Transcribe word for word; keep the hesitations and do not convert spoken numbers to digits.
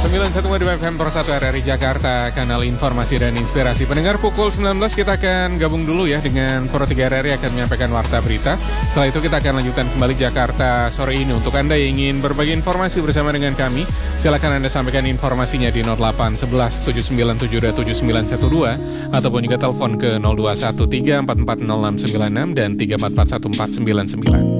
sembilan satu dua F M Pro satu R R I Jakarta, kanal informasi dan inspirasi. Pendengar, pukul sembilan belas kita akan gabung dulu ya dengan Pro tiga R R I akan menyampaikan warta berita. Setelah itu kita akan lanjutkan kembali Jakarta sore ini. Untuk Anda yang ingin berbagi informasi bersama dengan kami, silakan Anda sampaikan informasinya di nol delapan satu satu tujuh sembilan tujuh dua tujuh sembilan satu dua ataupun juga telepon ke nol dua satu tiga empat empat nol enam sembilan enam dan tiga empat empat satu empat sembilan sembilan.